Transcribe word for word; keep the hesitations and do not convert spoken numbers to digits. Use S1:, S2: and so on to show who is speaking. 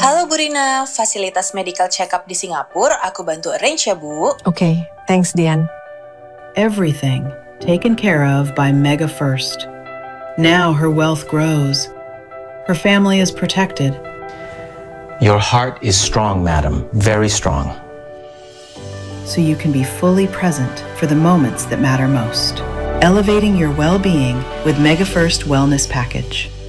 S1: Halo Bu Rina, fasilitas medical check-up di Singapura, aku bantu arrange ya Bu.
S2: Okay, thanks Dian.
S3: Everything taken care of by Mega First. Now her wealth grows. Her family is protected.
S4: Your heart is strong, madam, very strong.
S3: So you can be fully present for the moments that matter most. Elevating your well-being with Mega First Wellness Package.